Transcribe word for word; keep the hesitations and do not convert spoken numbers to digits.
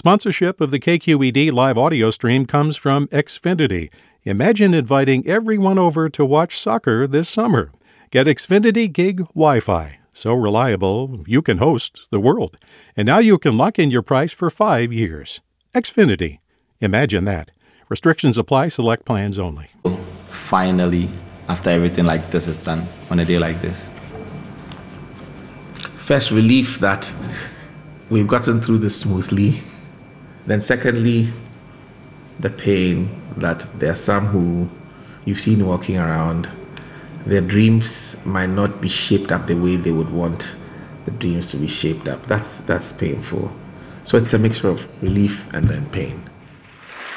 Sponsorship of the K Q E D live audio stream comes from Xfinity. Imagine inviting everyone over to watch soccer this summer. Get Xfinity Gig Wi-Fi. So reliable, you can host the world. And now you can lock in your price for five years. Xfinity. Imagine that. Restrictions apply. Select plans only. Finally, after everything like this is done, on a day like this. First, relief that we've gotten through this smoothly. Then secondly, the pain that there are some who you've seen walking around. Their dreams might not be shaped up the way they would want the dreams to be shaped up. That's that's painful. So it's a mixture of relief and then pain.